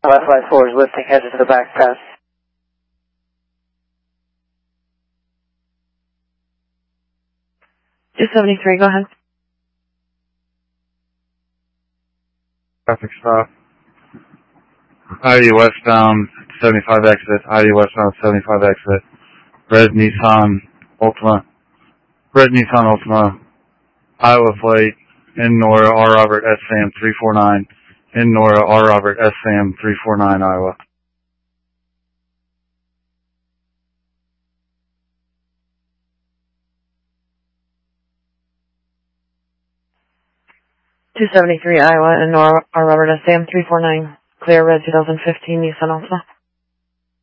554 is lifting, headed to the back pass. Go ahead. Traffic stop. ID westbound 75 exit. ID westbound 75 exit. Red Nissan Ultima. Iowa plate. In Nora, R. Robert, S. Sam 349. In Nora, R. Robert, S. Sam 349, Iowa. 273 Iowa and Nora, R. Robert, S. Sam 349. Clear red 2015 Nissan Altima.